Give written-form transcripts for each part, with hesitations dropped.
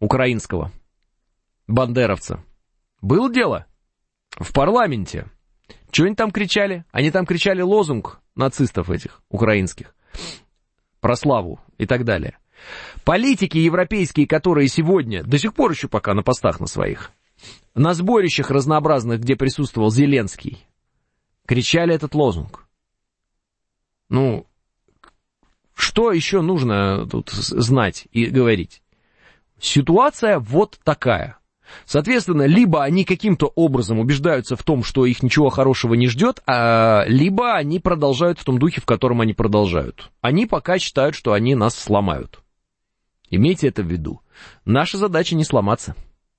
украинского бандеровца. Было дело в парламенте. Что они там кричали? Они там кричали лозунг нацистов этих, украинских, про славу и так далее. Политики европейские, которые сегодня, до сих пор еще пока на постах на своих, на сборищах разнообразных, где присутствовал Зеленский, кричали этот лозунг. Ну, что еще нужно тут знать и говорить? Ситуация вот такая. Соответственно, либо они каким-то образом убеждаются в том, что их ничего хорошего не ждет, либо они продолжают в том духе, в котором они продолжают. Они пока считают, что они нас сломают. Имейте это в виду. Наша задача не сломаться.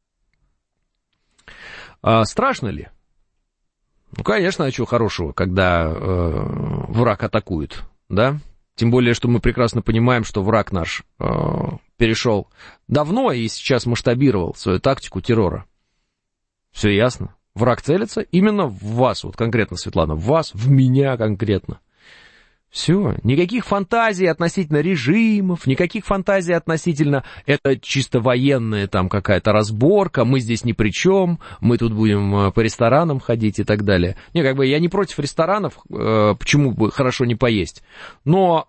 Страшно ли? Ну, конечно, а чего хорошего, когда враг атакует, да? Тем более, что мы прекрасно понимаем, что враг наш перешел давно и сейчас масштабировал свою тактику террора. Все ясно. Враг целится именно в вас, вот конкретно, Светлана, в вас, в меня конкретно. Все, никаких фантазий относительно режимов, никаких фантазий относительно, это чисто военная там какая-то разборка, мы здесь ни при чем, мы тут будем по ресторанам ходить и так далее. Не, как бы я не против ресторанов, почему бы хорошо не поесть, но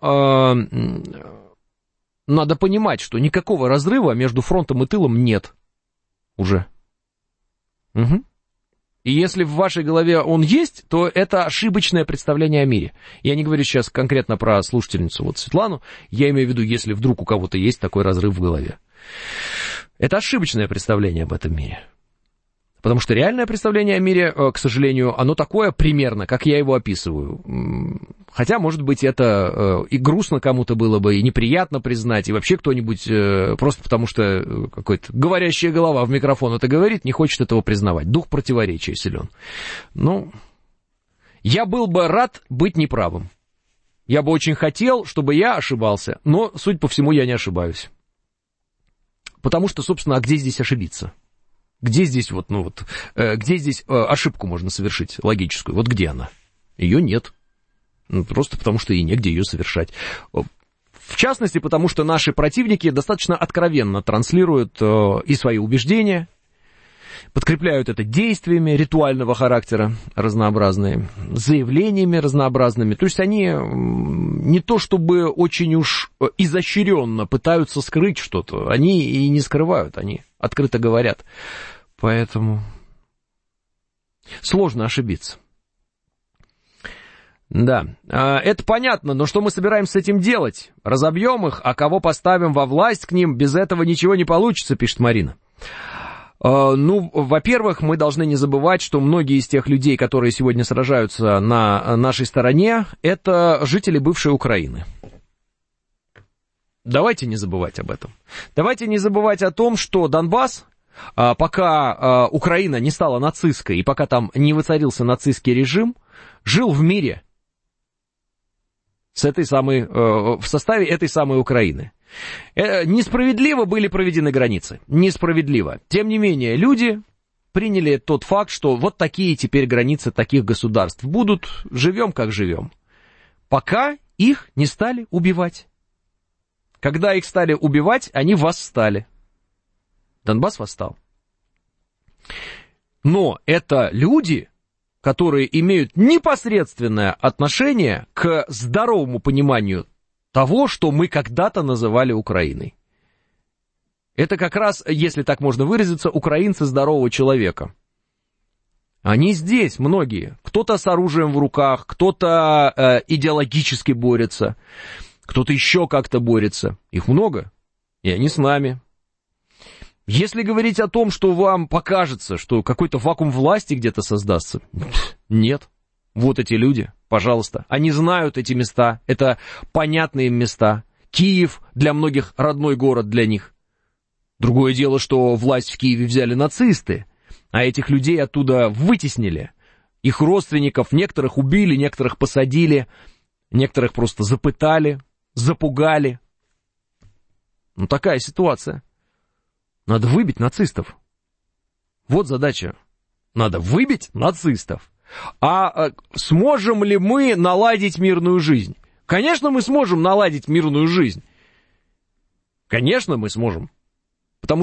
надо понимать, что никакого разрыва между фронтом и тылом нет уже. Угу. И если в вашей голове он есть, то это ошибочное представление о мире. Я не говорю сейчас конкретно про слушательницу вот Светлану, я имею в виду, если вдруг у кого-то есть такой разрыв в голове. Это ошибочное представление об этом мире. Потому что реальное представление о мире, к сожалению, оно такое примерно, как я его описываю. Хотя, может быть, это и грустно кому-то было бы, и неприятно признать, и вообще кто-нибудь, просто потому что какой-то говорящая голова в микрофон это говорит, не хочет этого признавать. Дух противоречия силен. Ну, я был бы рад быть неправым. Я бы очень хотел, чтобы я ошибался, но, судя по всему, я не ошибаюсь. Потому что, собственно, а где здесь ошибиться? Где здесь где здесь ошибку можно совершить, логическую? Вот где она? Ее нет. Просто потому, что и негде ее совершать. В частности, потому что наши противники достаточно откровенно транслируют и свои убеждения, подкрепляют это действиями ритуального характера разнообразные, заявлениями разнообразными. То есть они не то чтобы очень уж изощренно пытаются скрыть что-то, они и не скрывают, они открыто говорят. Поэтому сложно ошибиться. Да, это понятно, но что мы собираемся с этим делать? Разобьем их, а кого поставим во власть к ним? Без этого ничего не получится, пишет Марина. Ну, во-первых, мы должны не забывать, что многие из тех людей, которые сегодня сражаются на нашей стороне, это жители бывшей Украины. Давайте не забывать об этом. Давайте не забывать о том, что Донбасс, пока Украина не стала нацистской, и пока там не воцарился нацистский режим, жил в мире в составе этой самой Украины. Несправедливо были проведены границы. Несправедливо. Тем не менее, люди приняли тот факт, что вот такие теперь границы таких государств будут. Живем, как живем. Пока их не стали убивать. Когда их стали убивать, они восстали. Донбасс восстал. Но это люди, которые имеют непосредственное отношение к здоровому пониманию того, что мы когда-то называли Украиной. Это как раз, если так можно выразиться, украинцы здорового человека. Они здесь, многие. Кто-то с оружием в руках, кто-то идеологически борется, кто-то еще как-то борется. Их много, и они с нами. Если говорить о том, что вам покажется, что какой-то вакуум власти где-то создастся, нет. Вот эти люди, пожалуйста, они знают эти места, это понятные им места. Киев для многих родной город для них. Другое дело, что власть в Киеве взяли нацисты, а этих людей оттуда вытеснили. Их родственников, некоторых убили, некоторых посадили, некоторых просто запытали, запугали. Ну, такая ситуация. Надо выбить нацистов. Вот задача. Надо выбить нацистов. А сможем ли мы наладить мирную жизнь? Конечно, мы сможем наладить мирную жизнь. Конечно, мы сможем.